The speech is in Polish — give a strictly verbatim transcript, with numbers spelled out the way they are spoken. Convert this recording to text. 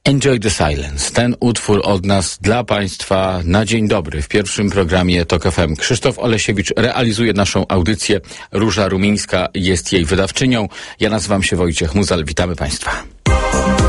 Enjoy the Silence. Ten utwór od nas dla Państwa na dzień dobry w pierwszym programie Tok F M. Krzysztof Olesiewicz realizuje naszą audycję. Róża Rumińska jest jej wydawczynią. Ja nazywam się Wojciech Muzal. Witamy Państwa.